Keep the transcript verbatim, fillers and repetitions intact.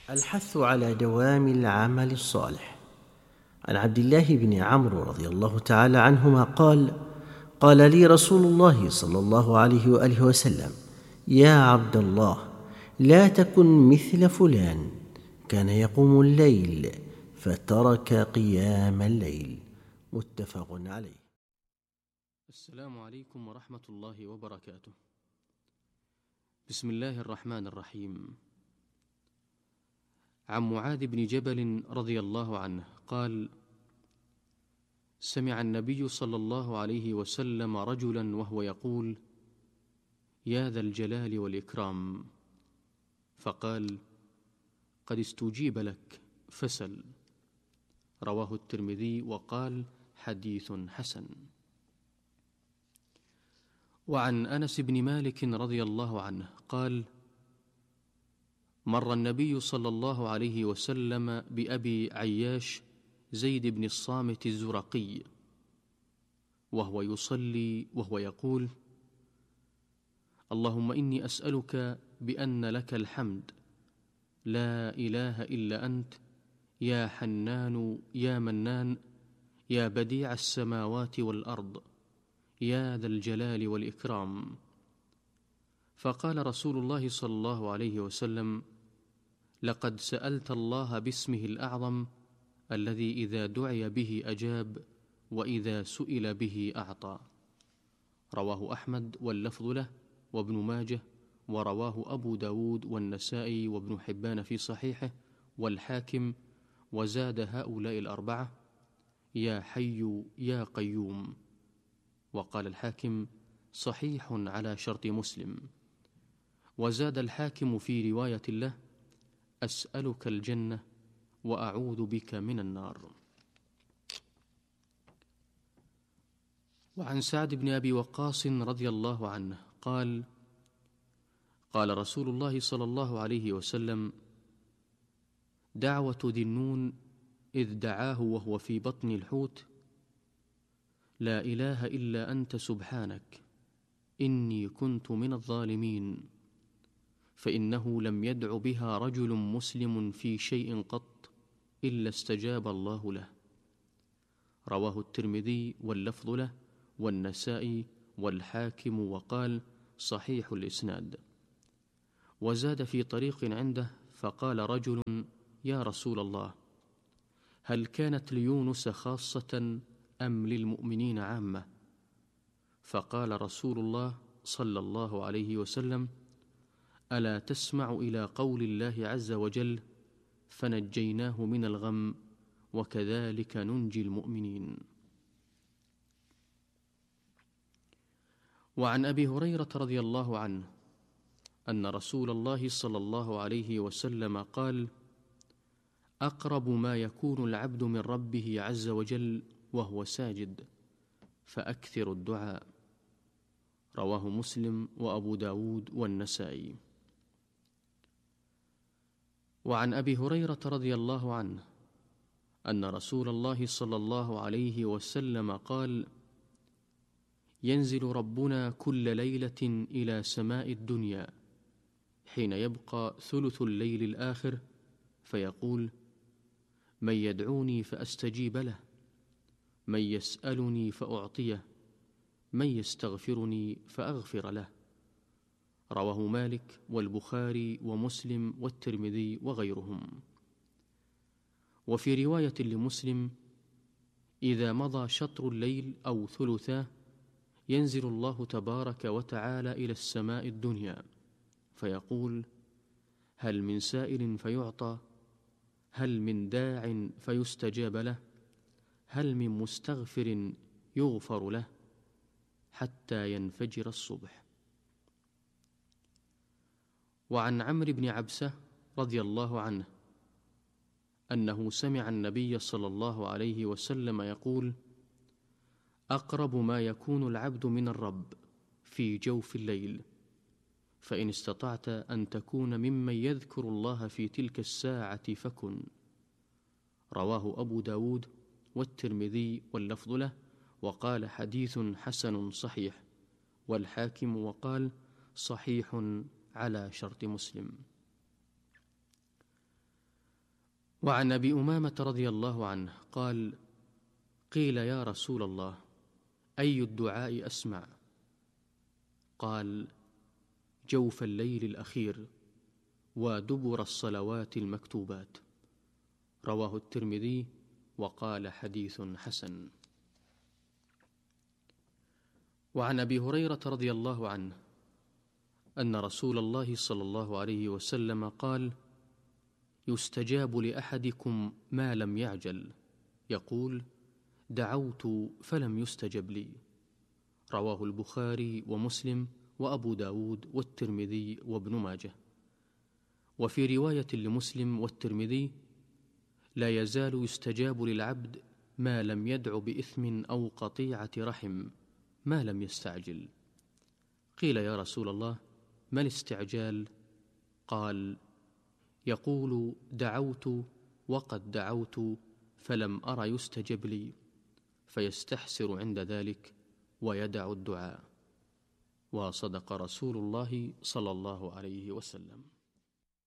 الحث على دوام العمل الصالح. عن عبد الله بن عمرو رضي الله تعالى عنهما قال: قال لي رسول الله صلى الله عليه وآله وسلم: يا عبد الله، لا تكن مثل فلان كان يقوم الليل فترك قيام الليل. متفق عليه. السلام عليكم ورحمة الله وبركاته. بسم الله الرحمن الرحيم. عن معاذ بن جبل رضي الله عنه قال: سمع النبي صلى الله عليه وسلم رجلا وهو يقول: يا ذا الجلال والإكرام، فقال: قد استجيب لك فسل. رواه الترمذي وقال: حديث حسن. وعن أنس بن مالك رضي الله عنه قال: مر النبي صلى الله عليه وسلم بأبي عياش زيد بن الصامت الزرقي وهو يصلي وهو يقول: اللهم إني أسألك بأن لك الحمد، لا إله إلا أنت، يا حنان يا منان، يا بديع السماوات والأرض، يا ذا الجلال والإكرام. فقال رسول الله صلى الله عليه وسلم: لقد سألت الله باسمه الأعظم الذي إذا دعي به أجاب وإذا سئل به أعطى. رواه أحمد واللفظ له وابن ماجه، ورواه أبو داود والنسائي وابن حبان في صحيحه والحاكم، وزاد هؤلاء الأربعة: يا حي يا قيوم. وقال الحاكم: صحيح على شرط مسلم. وزاد الحاكم في رواية له: أسألك الجنة وأعوذ بك من النار. وعن سعد بن أبي وقاص رضي الله عنه قال: قال رسول الله صلى الله عليه وسلم: دعوة ذي النون إذ دعاه وهو في بطن الحوت: لا إله إلا أنت سبحانك إني كنت من الظالمين، فإنه لم يدع بها رجل مسلم في شيء قط إلا استجاب الله له. رواه الترمذي واللفظ له والنسائي والحاكم، وقال: صحيح الإسناد. وزاد في طريق عنده: فقال رجل: يا رسول الله، هل كانت ليونس خاصة أم للمؤمنين عامة؟ فقال رسول الله صلى الله عليه وسلم: ألا تسمع إلى قول الله عز وجل: فنجيناه من الغم وكذلك ننجي المؤمنين. وعن أبي هريرة رضي الله عنه أن رسول الله صلى الله عليه وسلم قال: أقرب ما يكون العبد من ربه عز وجل وهو ساجد، فأكثر الدعاء. رواه مسلم وأبو داود والنسائي. وعن أبي هريرة رضي الله عنه أن رسول الله صلى الله عليه وسلم قال: ينزل ربنا كل ليلة إلى سماء الدنيا حين يبقى ثلث الليل الآخر فيقول: من يدعوني فأستجيب له، من يسألني فأعطيه، من يستغفرني فأغفر له. رواه مالك والبخاري ومسلم والترمذي وغيرهم. وفي رواية لمسلم: إذا مضى شطر الليل أو ثلثاه ينزل الله تبارك وتعالى إلى السماء الدنيا فيقول: هل من سائل فيعطى؟ هل من داع فيستجاب له؟ هل من مستغفر يغفر له؟ حتى ينفجر الصبح. وعن عمرو بن عبسة رضي الله عنه أنه سمع النبي صلى الله عليه وسلم يقول: أقرب ما يكون العبد من الرب في جوف الليل، فإن استطعت أن تكون ممن يذكر الله في تلك الساعة فكن. رواه أبو داود والترمذي واللفظ له، وقال: حديث حسن صحيح. والحاكم وقال: صحيح على شرط مسلم. وعن أبي أمامة رضي الله عنه قال: قيل يا رسول الله، أي الدعاء أسمع؟ قال: جوف الليل الأخير ودبر الصلوات المكتوبات. رواه الترمذي وقال حديث حسن. وعن أبي هريرة رضي الله عنه أن رسول الله صلى الله عليه وسلم قال: يستجاب لأحدكم ما لم يعجل، يقول: دعوت فلم يستجب لي. رواه البخاري ومسلم وأبو داود والترمذي وابن ماجه. وفي رواية لمسلم والترمذي: لا يزال يستجاب للعبد ما لم يدع بإثم أو قطيعة رحم ما لم يستعجل. قيل يا رسول الله، ما الاستعجال؟ قال: يقول: دعوت وقد دعوت فلم أر يستجب لي، فيستحسر عند ذلك ويدع الدعاء. وصدق رسول الله صلى الله عليه وسلم.